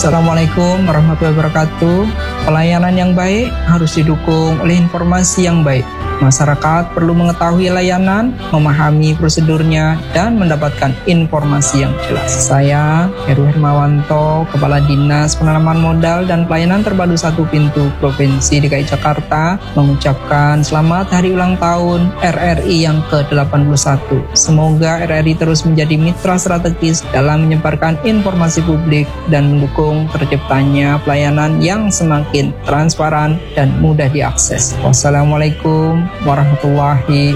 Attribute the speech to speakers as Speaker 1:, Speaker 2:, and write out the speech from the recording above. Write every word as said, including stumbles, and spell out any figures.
Speaker 1: Assalamualaikum warahmatullahi wabarakatuh. Pelayanan yang baik harus didukung oleh informasi yang baik. Masyarakat perlu mengetahui layanan, memahami prosedurnya, dan mendapatkan informasi yang jelas. Saya, Heru Hermawanto, Kepala Dinas Penanaman Modal dan Pelayanan Terpadu Satu Pintu Provinsi D K I Jakarta, mengucapkan selamat hari ulang tahun R R I yang ke delapan puluh satu. Semoga R R I terus menjadi mitra strategis dalam menyebarkan informasi publik dan mendukung terciptanya pelayanan yang semakin transparan dan mudah diakses. Wassalamualaikum warahmatullahi